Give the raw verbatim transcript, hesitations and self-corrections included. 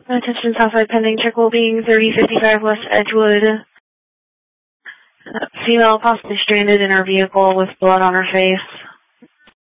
Attention Southside pending check will be thirty fifty-five West Edgewood. Uh, female possibly stranded in her vehicle with blood on her face.